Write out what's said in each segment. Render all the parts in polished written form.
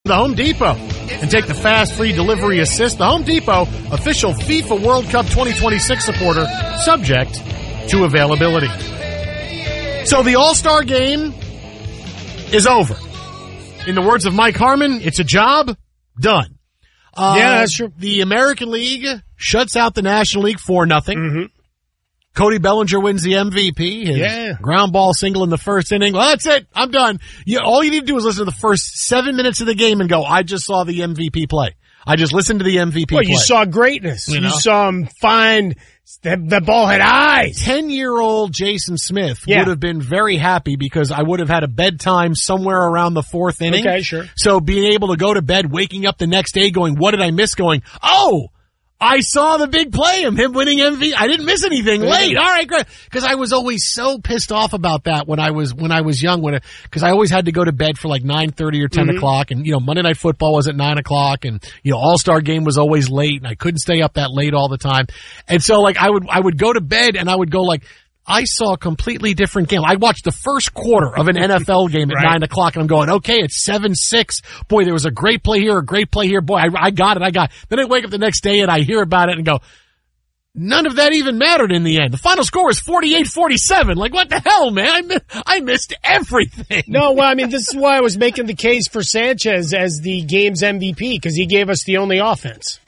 The Home Depot and take the fast free delivery assist. The Home Depot, official FIFA World Cup 2026 supporter, subject to availability. So the All-Star game is over. In the words of Mike Harmon, it's a job done. Yeah, that's true. The American League shuts out the National League 4-0. Mm-hmm. Cody Bellinger wins the MVP. His ground ball single in the first inning. Well, that's it. I'm done. All you need to do is listen to the first 7 minutes of the game and go, I just saw the MVP play. I just listened to the MVP play. Well, you saw greatness. You saw him find that ball had eyes. 10-year-old Jason Smith would have been very happy because I would have had a bedtime somewhere around the fourth inning. Okay, sure. So being able to go to bed, waking up the next day going, what did I miss? Going, oh, I saw the big play of him winning MVP. I didn't miss anything late. All right, great. Because I was always so pissed off about that when I was young. Because I always had to go to bed for like 9:30 or 10 o'clock, and Monday Night Football was at 9 o'clock, and All-Star Game was always late, and I couldn't stay up that late all the time. And so like I would go to bed and I would go like, I saw a completely different game. I watched the first quarter of an NFL game at 9 o'clock, and I'm going, okay, it's 7-6. Boy, there was a great play here, a great play here. Boy, I got it. Then I wake up the next day and I hear about it and go, none of that even mattered in the end. The final score was 48-47. Like, what the hell, man? I missed everything. No, well, I mean, this is why I was making the case for Sanchez as the game's MVP, because he gave us the only offense.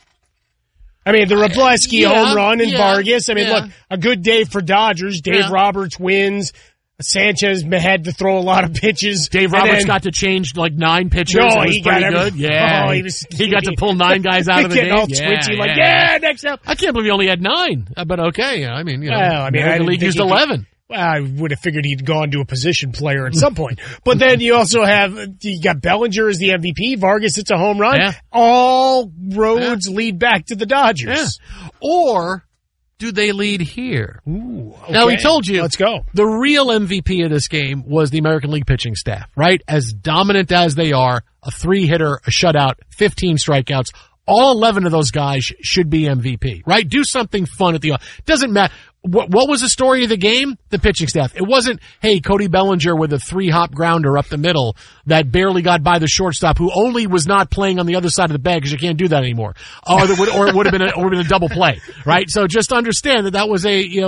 I mean, the Wroblewski home run and Vargas. I mean, look, a good day for Dodgers. Dave Roberts wins. Sanchez had to throw a lot of pitches. Dave Roberts got to change like 9 pitchers. No, he got good. Yeah. Oh, he got to pull 9 guys out of the game. All twitchy, next up. I can't believe he only had 9. But okay. I mean, the league used 11. Well, I would have figured he'd gone to a position player at some point. But then you also you got Bellinger as the MVP. Vargas, it's a home run. Yeah. All roads lead back to the Dodgers. Yeah. Or do they lead here? Ooh, okay. Now, he told you. Let's go. The real MVP of this game was the American League pitching staff, right? As dominant as they are, a 3-hitter, a shutout, 15 strikeouts. All 11 of those guys should be MVP, right? Do something fun at the – doesn't matter. What was the story of the game? The pitching staff. It wasn't, hey, Cody Bellinger with a 3-hop grounder up the middle that barely got by the shortstop who only was not playing on the other side of the bag because you can't do that anymore. Or it would have been a double play, right? So just understand that was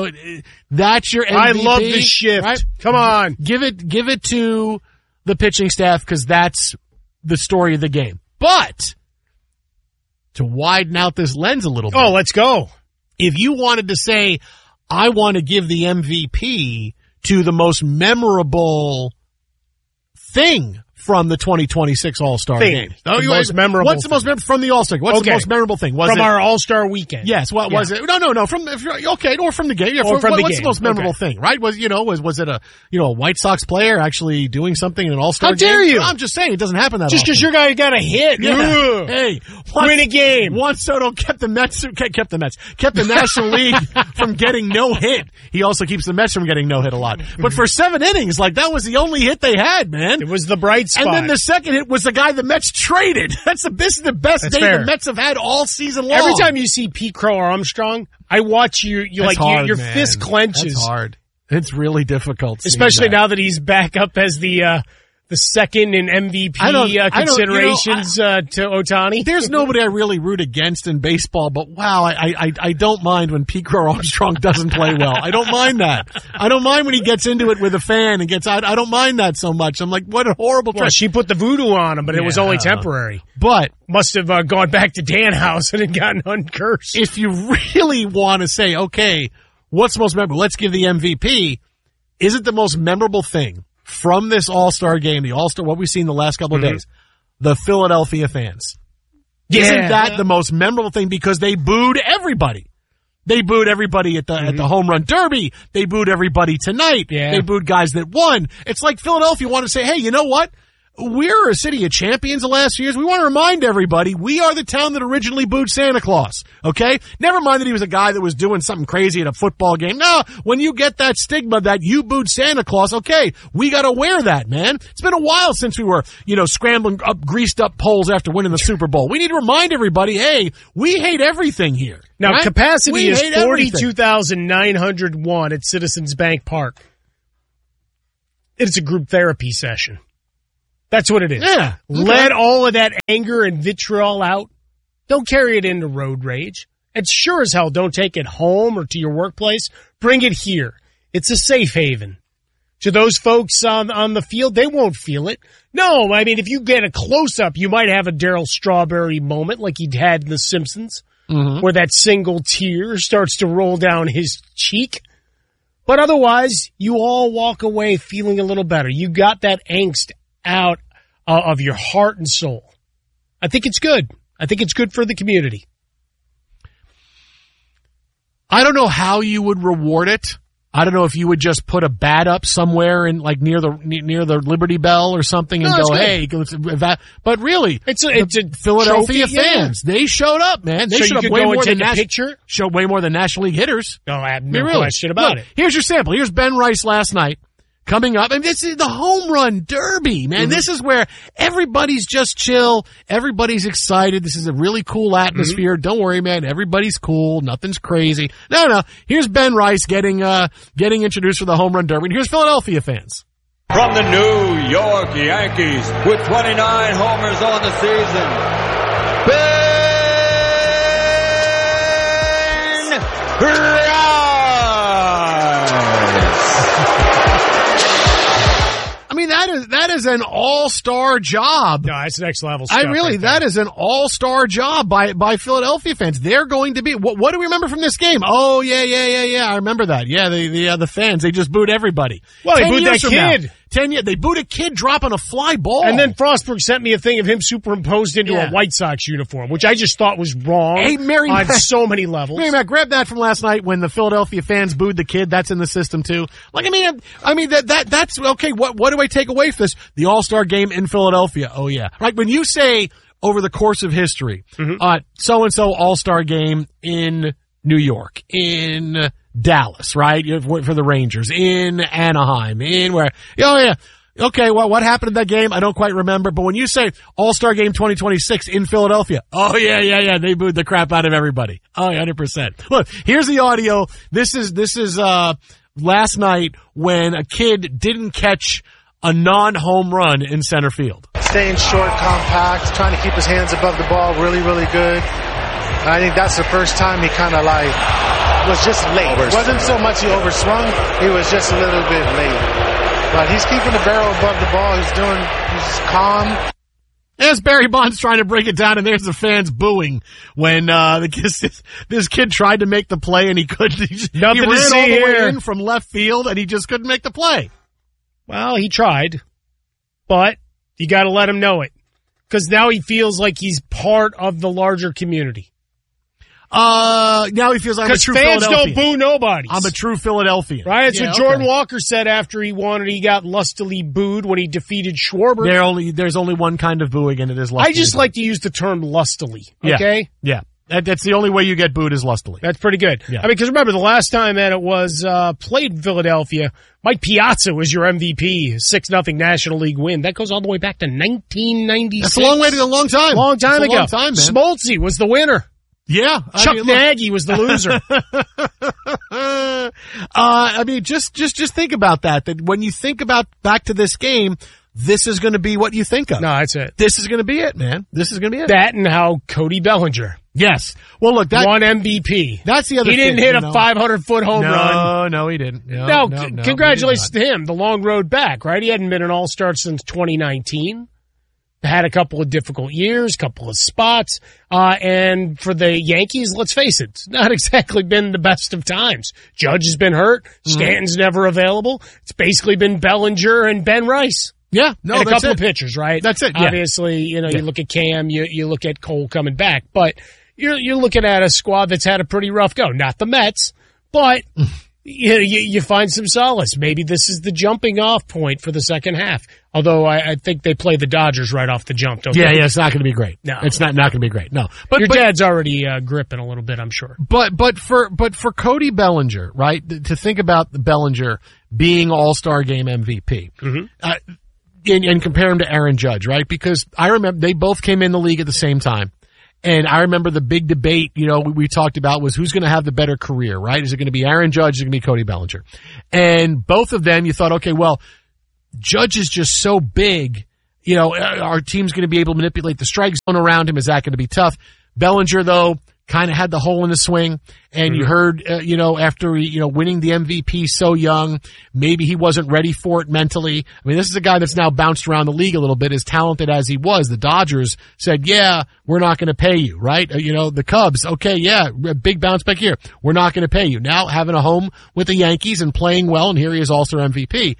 that's your MVP. I love the shift. Right? Come on. Give it to the pitching staff because that's the story of the game. But to widen out this lens a little bit. Oh, let's go. If you wanted to say, I want to give the MVP to the most memorable thing from the 2026 All-Star game. Most memorable. What's the most memorable from the All-Star game? What's the most memorable thing? From our All-Star weekend. Yes. What was it? No. Or from the game. Yeah. What's the most memorable thing? Right? Was it a White Sox player actually doing something in an All-Star game? How dare you? I'm just saying it doesn't happen that just often. because your guy got a hit. Yeah. Hey, win a game. Juan Soto kept the National League from getting no hit. He also keeps the Mets from getting no hit a lot. But for 7 innings, that was the only hit they had, man. It was the bright spot. And then the second hit was the guy the Mets traded. This is the best day fair. The Mets have had all season long. Every time you see Pete Crow or Armstrong, I watch your fist clenches. That's hard. It's really difficult. Especially now that he's back up as the second in MVP considerations to Ohtani. There's nobody I really root against in baseball, but wow, I don't mind when Pete Crow Armstrong doesn't play well. I don't mind that. I don't mind when he gets into it with a fan and gets out. I don't mind that so much. I'm like, what a horrible Well, she put the voodoo on him, but it was only temporary. But must have gone back to Danhausen and gotten uncursed. If you really want to say, okay, what's the most memorable? Let's give the MVP. Is it the most memorable thing from this All-Star game, the All-Star, what we've seen the last couple of days? The Philadelphia fans. Yeah. Isn't that the most memorable thing? Because they booed everybody. They booed everybody at the home run derby. They booed everybody tonight. Yeah. They booed guys that won. It's like Philadelphia wanted to say, hey, you know what? We're a city of champions the last few years. We want to remind everybody we are the town that originally booed Santa Claus. Okay? Never mind that he was a guy that was doing something crazy at a football game. No, when you get that stigma that you booed Santa Claus, okay, we got to wear that, man. It's been a while since we were, scrambling up greased up poles after winning the Super Bowl. We need to remind everybody, hey, we hate everything here. Now, right? capacity is 42,901 at Citizens Bank Park. It's a group therapy session. That's what it is. Yeah. Let all of that anger and vitriol out. Don't carry it into road rage. And sure as hell, don't take it home or to your workplace. Bring it here. It's a safe haven. To those folks on the field, they won't feel it. No, I mean, if you get a close-up, you might have a Darryl Strawberry moment like he'd had in The Simpsons, where that single tear starts to roll down his cheek. But otherwise, you all walk away feeling a little better. You got that angst out of your heart and soul. I think it's good. I think it's good for the community. I don't know how you would reward it. I don't know if you would just put a bat up somewhere in like near the Liberty Bell or something and go, hey, but really, it's a Philadelphia trophy, fans. They showed up, man. They showed up way more than showed way more than National League hitters. No, I have no question about it. Here's your sample. Here's Ben Rice last night. Coming up, and this is the home run derby, man. This is where everybody's just chill. Everybody's excited. This is a really cool atmosphere. Don't worry, man. Everybody's cool. Nothing's crazy. No. Here's Ben Rice getting introduced for the home run derby. And here's Philadelphia fans. From the New York Yankees with 29 homers on the season, Ben Rice. I mean, that is an all-star job. No, it's next level stuff. That is an all-star job by Philadelphia fans. They're going to be, what do we remember from this game? Oh, yeah. I remember that. Yeah, the fans, they just booed everybody. Well, they booed that kid. 10 years, they booed a kid dropping a fly ball. And then Frostberg sent me a thing of him superimposed into a White Sox uniform, which I just thought was wrong on so many levels. Mary Mac, grab that from last night when the Philadelphia fans booed the kid. That's in the system too. Like, I mean that's okay. What do I take away from this? The All-Star game in Philadelphia. Oh yeah. Like when you say over the course of history, so-and-so All-Star game in New York, in Dallas, right? For the Rangers, in Anaheim, in where, oh yeah. Okay, well, what happened in that game? I don't quite remember. But when you say All-Star Game 2026 in Philadelphia, oh yeah, they booed the crap out of everybody. Oh, 100%. Look, here's the audio. This is last night when a kid didn't catch a non-home run in center field. Staying short, compact, trying to keep his hands above the ball, really, really good. I think that's the first time he kind of was just late. It wasn't so much he overswung, he was just a little bit late. But he's keeping the barrel above the ball. He's calm. As Barry Bonds trying to break it down, and there's the fans booing when this kid tried to make the play and he couldn't. He ran all the way in from left field and he just couldn't make the play. Well, he tried, but you got to let him know it because now he feels like he's part of the larger community. Now he feels like I'm a true Philadelphian. Because fans don't boo nobody. I'm a true Philadelphian. Right? That's what Jordan Walker said after he won and he got lustily booed when he defeated Schwarber. There's only one kind of booing and it is lustily. I just like to use the term lustily. Okay? Yeah. That's the only way you get booed is lustily. That's pretty good. Yeah. I mean, because remember the last time that it was played in Philadelphia, Mike Piazza was your MVP, 6-0 National League win. That goes all the way back to 1996. That's a long way to a long time. Long time ago. Long time, man. Smoltzy was the winner. Yeah. Chuck Nagy was the loser. Just think about that when you think about back to this game, this is going to be what you think of. No, that's it. This is going to be it, man. This is going to be it. That and how Cody Bellinger. Yes. Well, look, that won MVP. That's the other thing. He didn't hit a 500-foot home run. No, he didn't. No, congratulations to him. The long road back, right? He hadn't been an All-Star since 2019. Had a couple of difficult years, couple of spots. And for the Yankees, let's face it, it's not exactly been the best of times. Judge has been hurt. Stanton's never available. It's basically been Bellinger and Ben Rice. Yeah. No, and a couple of pitchers, right? That's it. Yeah. Obviously, you look at Cam, you look at Cole coming back, but you're looking at a squad that's had a pretty rough go. Not the Mets, but you find some solace. Maybe this is the jumping off point for the second half. Although I think they play the Dodgers right off the jump, don't they? Yeah, it's not going to be great. No. It's not going to be great. No. But your dad's already gripping a little bit, I'm sure. But for Cody Bellinger, right? To think about the Bellinger being All-Star Game MVP. And compare him to Aaron Judge, right? Because I remember they both came in the league at the same time. And I remember the big debate, we talked about was who's going to have the better career, right? Is it going to be Aaron Judge? Is it going to be Cody Bellinger? And both of them, you thought, okay, well, Judge is just so big. our team's going to be able to manipulate the strike zone around him. Is that going to be tough? Bellinger, though, kind of had the hole in the swing, and you heard, after, winning the MVP so young, maybe he wasn't ready for it mentally. I mean, this is a guy that's now bounced around the league a little bit, as talented as he was. The Dodgers said, yeah, we're not going to pay you, right? The Cubs, okay, yeah, big bounce back here. We're not going to pay you. Now having a home with the Yankees and playing well, and here he is All-Star MVP.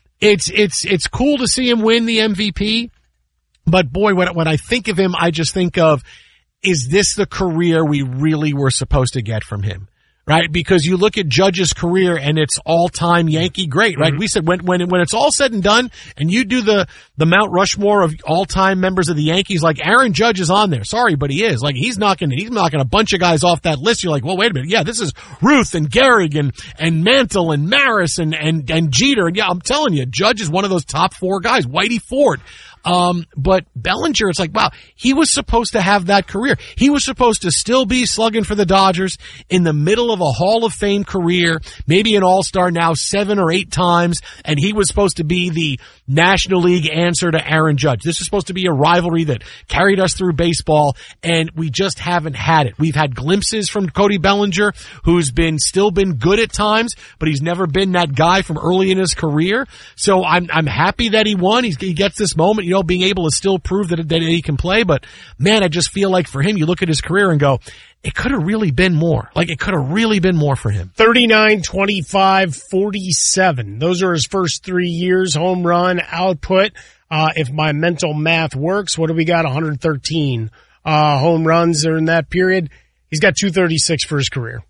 It's cool to see him win the MVP, but boy, when I think of him, I just think of, is this the career we really were supposed to get from him? Right? Because you look at Judge's career and it's all-time Yankee great, right? We said when it's all said and done and you do the Mount Rushmore of all-time members of the Yankees, like Aaron Judge is on there. Sorry, but he is. Like he's knocking a bunch of guys off that list. You're like, well, wait a minute. Yeah, this is Ruth and Gehrig and Mantle and Maris and Jeter. And yeah, I'm telling you, Judge is one of those top 4 guys. Whitey Ford. But Bellinger, it's like, wow, he was supposed to have that career. He was supposed to still be slugging for the Dodgers in the middle of a Hall of Fame career, maybe an All-Star now 7 or 8 times, and he was supposed to be the National League answer to Aaron Judge. This is supposed to be a rivalry that carried us through baseball, and we just haven't had it. We've had glimpses from Cody Bellinger, who's still been good at times, but he's never been that guy from early in his career. So I'm happy that he won. He gets this moment, being able to still prove that he can play. But man, I just feel like for him, you look at his career and go, it could have really been more. Like it could have really been more for him. 39, 25, 47. Those are his first 3 years home run output. If my mental math works, what do we got? 113 home runs in that period. He's got 236 for his career.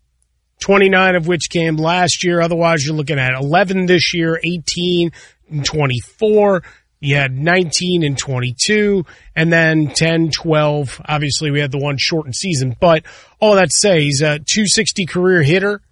29 of which came last year. Otherwise, you're looking at 11 this year, 18 and 24. You had 19 and 22, and then 10, 12. Obviously, we had the one shortened season. But all that to say, he's a 260 career hitter.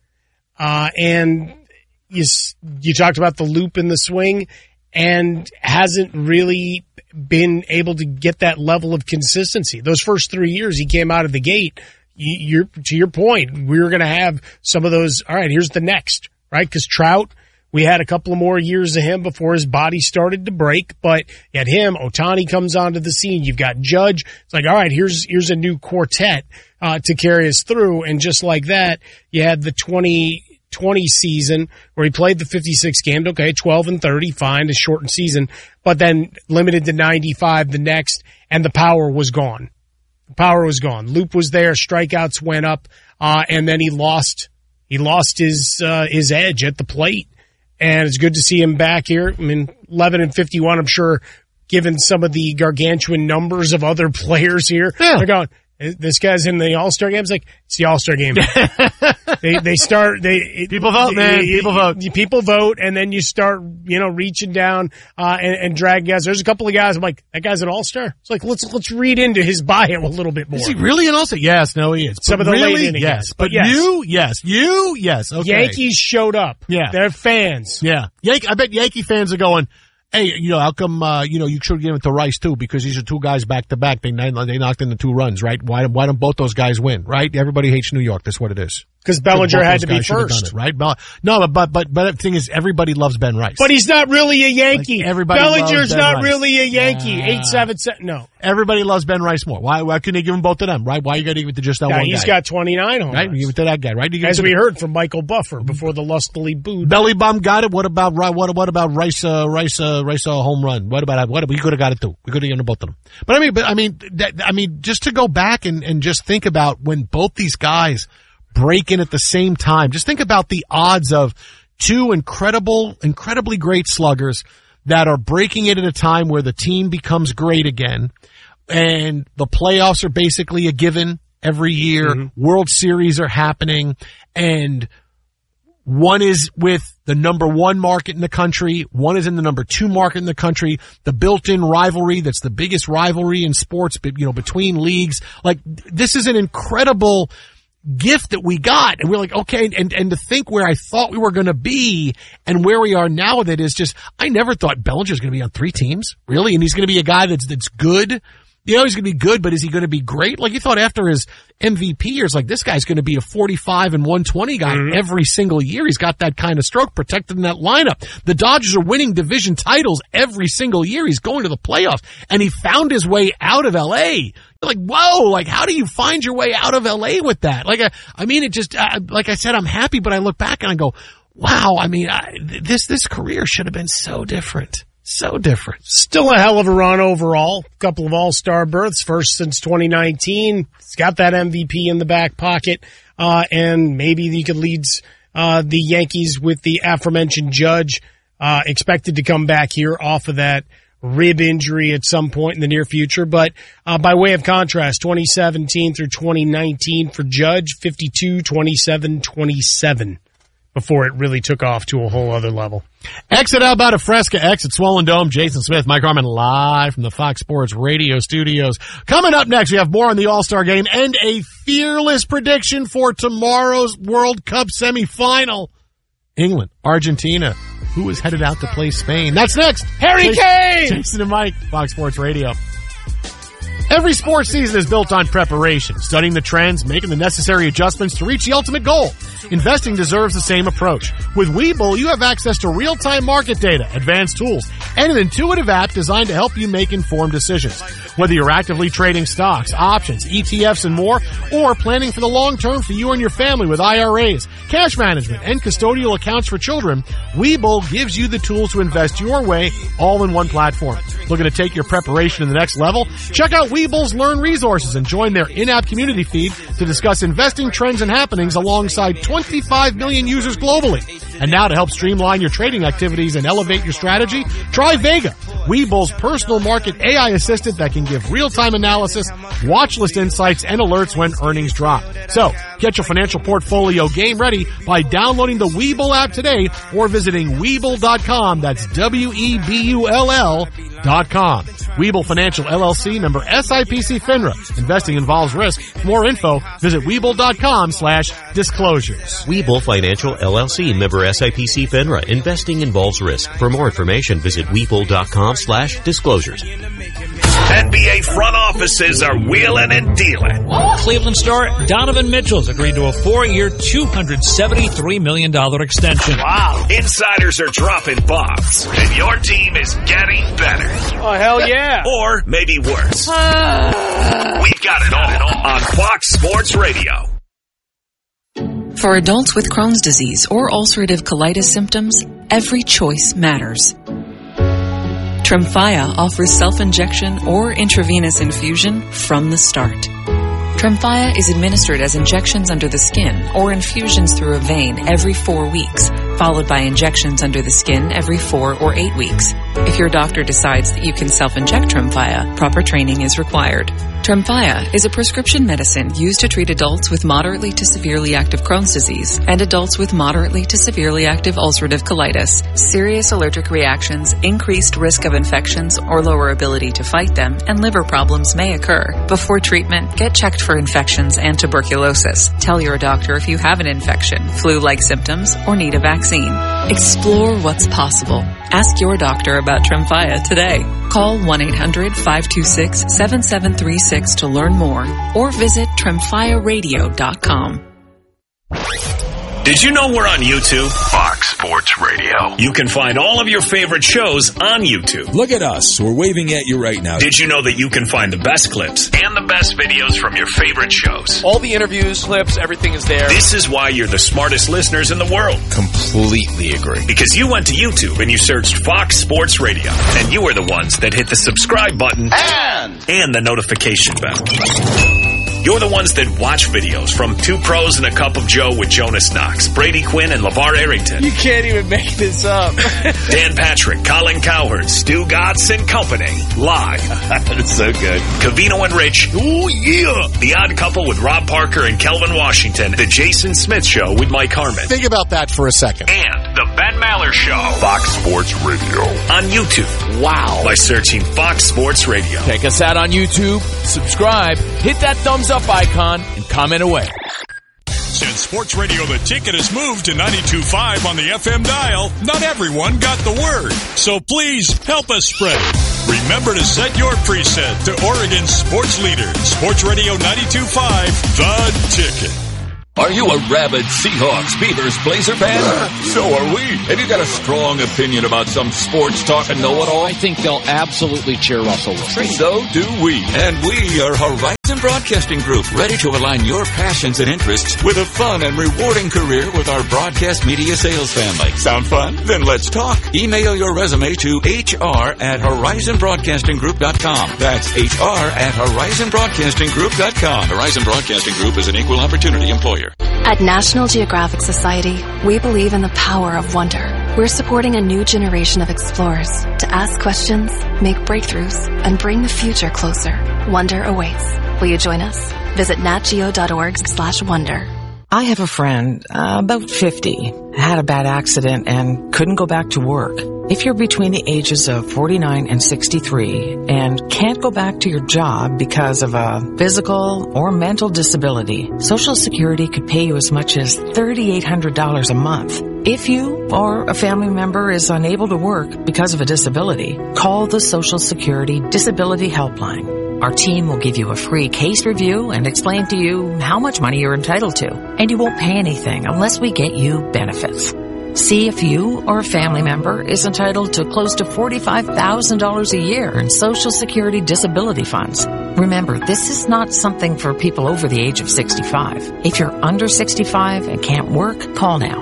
And you talked about the loop in the swing, and hasn't really been able to get that level of consistency. Those first 3 years he came out of the gate, to your point, we were going to have some of those, all right, here's the next, right? Because Trout, we had a couple of more years of him before his body started to break, but you had him. Ohtani comes onto the scene. You've got Judge. It's like, all right, here's a new quartet to carry us through. And just like that, you had the 2020 season where he played the 56 games. Okay, 12 and 30, fine, a shortened season, but then limited to 95 the next, and the power was gone. The power was gone. Loop was there. Strikeouts went up, and then he lost his edge at the plate. And it's good to see him back here. I mean, 11 and 51, I'm sure, given some of the gargantuan numbers of other players here, they're going, this guy's in the All-Star game. It's like, it's the All-Star game. People vote, man. People vote, and then you start, reaching down, and drag guys. There's a couple of guys, I'm like, that guy's an All-Star? It's like, let's read into his bio a little bit more. Is he really an All-Star? Yes, no, he is. Some of the late innings. Yes. But yes. You, yes. Okay. Yankees showed up. Yeah. They're fans. Yeah. I bet Yankee fans are going, hey, how come, you should give it to Rice too, because these are 2 guys back to back. They knocked in the 2 runs, right? Why don't both those guys win, right? Everybody hates New York. That's what it is. Because Bellinger had to be first. Right? No, but the thing is, everybody loves Ben Rice. But he's not really a Yankee. Like Bellinger's not Rice. really a Yankee. 8-7-7. No. Everybody loves Ben Rice more. Why couldn't they give them both to them, right? Why you got to give it to just that one guy? He's got 29 home runs. runs. You give it to that guy, right? As we heard from Michael Buffer before the lustily booed. Belly Bomb got it. What about Rice home run? What we could have got it too. We could have given both of them. But I mean, just to go back and just think about when both these guys break in at the same time. Just think about the odds of 2 incredibly great sluggers that are breaking it at a time where the team becomes great again, and the playoffs are basically a given every year. Mm-hmm. World Series are happening, and one is with the number 1 market in the country. One is in the number 2 market in the country. The built-in rivalry, that's the biggest rivalry in sports, between leagues. Like, this is an incredible gift that we got, and we're like, okay, and to think where I thought we were going to be and where we are now with it is just, I never thought Bellinger's going to be on 3 teams, really, and he's going to be a guy that's good, he's going to be good, but is he going to be great? Like, you thought after his MVP years, like, this guy's going to be a 45 and 120 guy every single year. He's got that kind of stroke protected in that lineup. The Dodgers are winning division titles every single year. He's going to the playoffs, and he found his way out of L.A. Like, whoa, like, how do you find your way out of L.A. with that? Like, I mean, it just, like I said, I'm happy, but I look back and I go, wow, I mean, this career should have been so different. So different. Still a hell of a run overall. Couple of all-star berths, first since 2019. He's got that MVP in the back pocket. And maybe he could lead the Yankees with the aforementioned Judge, expected to come back here off of that rib injury at some point in the near future. But by way of contrast, 2017 through 2019 for Judge, 52, 27, 27. Before it really took off to a whole other level. Exit Alberta Fresca, exit Swollen Dome. Jason Smith, Mike Harmon live from the Fox Sports Radio studios. Coming up next, we have more on the All-Star Game and a fearless prediction for tomorrow's World Cup semifinal. England, Argentina. Who is headed out to play Spain? That's next. Harry Kane! Jason and Mike, Fox Sports Radio. Every sports season is built on preparation, studying the trends, making the necessary adjustments to reach the ultimate goal. Investing deserves the same approach. With Webull, you have access to real-time market data, advanced tools, and an intuitive app designed to help you make informed decisions. Whether you're actively trading stocks, options, ETFs, and more, or planning for the long term for you and your family with IRAs, cash management, and custodial accounts for children, Webull gives you the tools to invest your way all in one platform. Looking to take your preparation to the next level? Check out Webull's Learn Resources and join their in-app community feed to discuss investing trends and happenings alongside 25 million users globally. And now to help streamline your trading activities and elevate your strategy, try Vega, Webull's personal market AI assistant that can give real-time analysis, watch list insights, and alerts when earnings drop. So, get your financial portfolio game ready by downloading the Webull app today or visiting Webull.com. That's Webull.com. Webull Financial LLC, member SIPC FINRA. Investing involves risk. For more info, visit Webull.com/disclosures. Webull Financial LLC, member SIPC FINRA. Investing involves risk. For more information, visit Webull.com/disclosures. NBA front offices are wheeling and dealing. Cleveland star Donovan Mitchell's agreed to a 4-year, $273 million extension. Wow. Insiders are dropping bombs, and your team is getting better. Oh, hell yeah. Or maybe worse. We've got it all on Fox Sports Radio. For adults with Crohn's disease or ulcerative colitis symptoms, every choice matters. Tremfya offers self-injection or intravenous infusion from the start. Tremfya is administered as injections under the skin or infusions through a vein every 4 weeks, followed by injections under the skin every 4 or 8 weeks. If your doctor decides that you can self-inject Tremfya, proper training is required. Tremfya is a prescription medicine used to treat adults with moderately to severely active Crohn's disease and adults with moderately to severely active ulcerative colitis. Serious allergic reactions, increased risk of infections or lower ability to fight them, and liver problems may occur. Before treatment, get checked for infections and tuberculosis. Tell your doctor if you have an infection, flu-like symptoms, or need a vaccine. Explore what's possible. Ask your doctor about Tremfya today. Call 1-800-526-7736 to learn more or visit TremfyaRadio.com. Did you know we're on YouTube? Fox Sports Radio. You can find all of your favorite shows on YouTube. Look at us. We're waving at you right now. Did you know that you can find the best clips and the best videos from your favorite shows? All the interviews, clips, everything is there. This is why you're the smartest listeners in the world. Completely agree. Because you went to YouTube and you searched Fox Sports Radio. And you were the ones that hit the subscribe button and the notification bell. You're the ones that watch videos from Two Pros and a Cup of Joe with Jonas Knox, Brady Quinn, and LeVar Arrington. You can't even make this up. Dan Patrick, Colin Cowherd, Stu Gatz and Company. Live. That's so good. Covino and Rich. Ooh, yeah. The Odd Couple with Rob Parker and Kelvin Washington. The Jason Smith Show with Mike Harmon. Think about that for a second. And the Ben Maller Show. Fox Sports Radio. On YouTube. Wow. By searching Fox Sports Radio. Check us out on YouTube. Subscribe. Hit that thumbs up icon and comment away. Since Sports Radio The Ticket has moved to 92.5 on the FM dial, not everyone got the word. So please help us spread it. Remember to set your preset to Oregon's sports leader, Sports Radio 92.5, The Ticket. Are you a rabid Seahawks, Beavers, Blazer fan? So are we. Have you got a strong opinion about some sports talk and know-it-all? I think they'll absolutely cheer Russell Wilson. So do we. And we are Horizon Broadcasting Group, ready to align your passions and interests with a fun and rewarding career with our broadcast media sales family. Sound fun? Then let's talk. Email your resume to hr@horizonbroadcastinggroup.com. That's hr@horizonbroadcastinggroup.com. Horizon Broadcasting Group is an equal opportunity employer. At National Geographic Society, we believe in the power of wonder. We're supporting a new generation of explorers to ask questions, make breakthroughs, and bring the future closer. Wonder awaits. Will you join us? Visit natgeo.org/wonder. I have a friend, about 50, had a bad accident and couldn't go back to work. If you're between the ages of 49 and 63 and can't go back to your job because of a physical or mental disability, Social Security could pay you as much as $3,800 a month. If you or a family member is unable to work because of a disability, call the Social Security Disability Helpline. Our team will give you a free case review and explain to you how much money you're entitled to. And you won't pay anything unless we get you benefits. See if you or a family member is entitled to close to $45,000 a year in Social Security disability funds. Remember, this is not something for people over the age of 65. If you're under 65 and can't work, call now.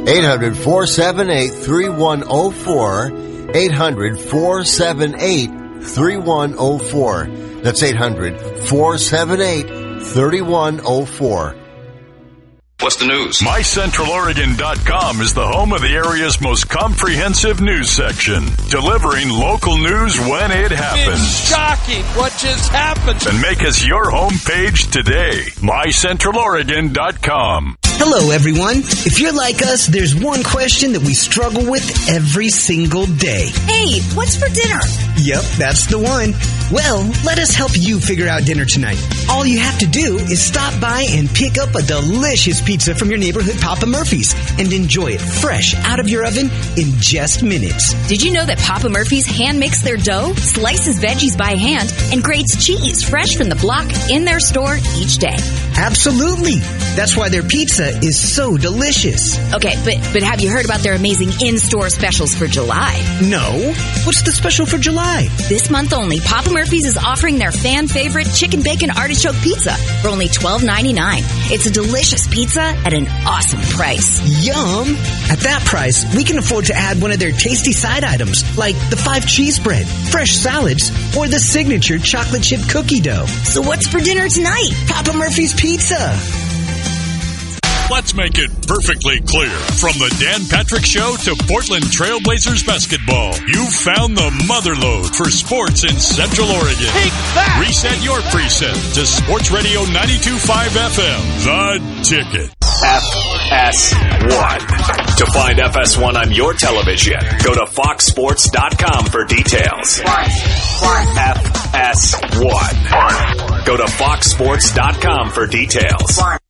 800-478-3104. 800-478-3104. That's 800-478-3104. What's the news? MyCentralOregon.com is the home of the area's most comprehensive news section, delivering local news when it happens. It's shocking what just happened. And make us your homepage today. MyCentralOregon.com. Hello, everyone. If you're like us, there's one question that we struggle with every single day. Hey, what's for dinner? Yep, that's the one. Well, let us help you figure out dinner tonight. All you have to do is stop by and pick up a delicious pizza from your neighborhood Papa Murphy's and enjoy it fresh out of your oven in just minutes. Did you know that Papa Murphy's hand makes their dough, slices veggies by hand, and grates cheese fresh from the block in their store each day? Absolutely. That's why their pizza is so delicious. Okay, but have you heard about their amazing in-store specials for July? No. What's the special for July? This month only, Papa Murphy's is offering their fan-favorite chicken bacon artichoke pizza for only $12.99. It's a delicious pizza at an awesome price. Yum! At that price, we can afford to add one of their tasty side items, like the 5 cheese bread, fresh salads, or the signature chocolate chip cookie dough. So what's for dinner tonight? Papa Murphy's Pizza. Let's make it perfectly clear. From the Dan Patrick Show to Portland Trailblazers basketball, you've found the motherlode for sports in Central Oregon. Take that! Reset your preset to Sports Radio 92.5 FM. The Ticket. FS1. To find FS1 on your television, go to foxsports.com for details. FS1. Go to foxsports.com for details.